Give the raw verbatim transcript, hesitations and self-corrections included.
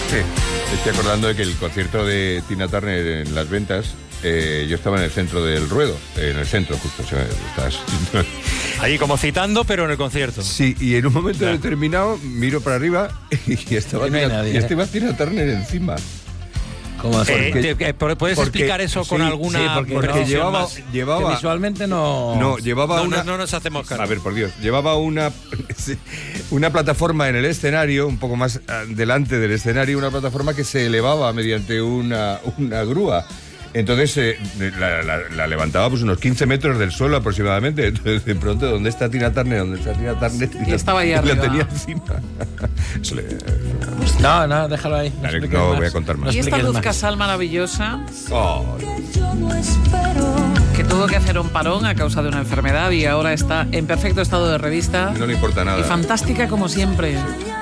Me estoy acordando de que el concierto de Tina Turner en Las Ventas, eh, yo estaba en el centro del ruedo, en el centro justo. O sea, estás... Ahí como citando, pero en el concierto. Sí, y en un momento Ya. determinado miro para arriba y estaba, Y no hay Tina, nadie, y ¿eh? estaba Tina Turner encima. ¿Cómo así? Eh, Porque- te- eh, ¿Puedes porque- explicar eso con sí, alguna sí, porque Porque precisión llevaba, más? Que llevaba visualmente no... no, llevaba No, una... no, no nos hacemos cargo. A ver, por Dios, llevaba una sí, una plataforma en el escenario, un poco más ah, delante del escenario, una plataforma que se elevaba mediante una, una grúa. Entonces eh, la, la- la levantaba pues unos quince metros del suelo aproximadamente. Entonces de pronto, ¿dónde está Tina Turner? ¿Dónde está Tina Turner? Y estaba ahí la arriba. tenía encima. Eso le- No, no, déjalo ahí. No, Dale, expliques no más. voy a contar más. No Y esta expliques Luz más. Casal maravillosa, Oh, que tuvo que hacer un parón a causa de una enfermedad y ahora está en perfecto estado de revista no le importa nada. y fantástica como siempre.